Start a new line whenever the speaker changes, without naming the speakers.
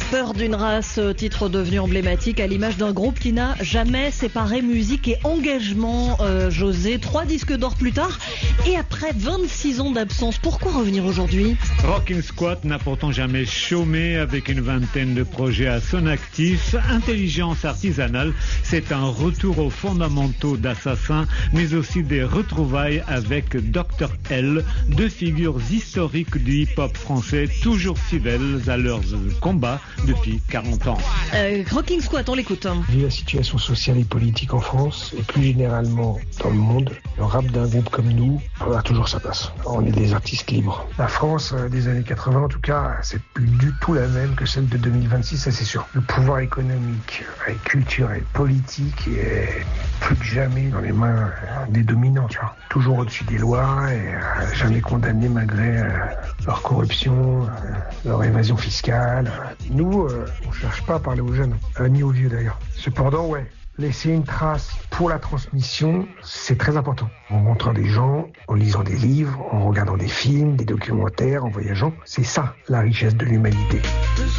Peur d'une race, titre devenu emblématique à l'image d'un groupe qui n'a jamais séparé musique et engagement. José, 3 disques d'or plus tard et après 26 ans d'absence, pourquoi revenir aujourd'hui?
Rocking Squat n'a pourtant jamais chômé avec une vingtaine de projets à son actif. Intelligence artisanale, c'est un retour aux fondamentaux d'Assassin, mais aussi des retrouvailles avec Dr L, 2 figures historiques du hip-hop français, toujours fidèles à leurs combats depuis 40 ans.
Rocking Squat, on l'écoute.
Vu la situation sociale et politique en France, et plus généralement dans le monde, le rap d'un groupe comme nous a toujours sa place. On est des artistes libres. La France des années 80, en tout cas, c'est plus du tout la même que celle de 2026, ça c'est sûr. Le pouvoir économique, et culturel, politique est plus que jamais dans les mains des dominants, tu vois. Toujours au-dessus des lois et jamais condamnés malgré leur corruption, leur évasion fiscale. Nous, on cherche pas à parler aux jeunes, ni aux vieux d'ailleurs. Cependant, ouais, laisser une trace pour la transmission, c'est très important. En rencontrant des gens, en lisant des livres, en regardant des films, des documentaires, en voyageant, c'est ça la richesse de l'humanité.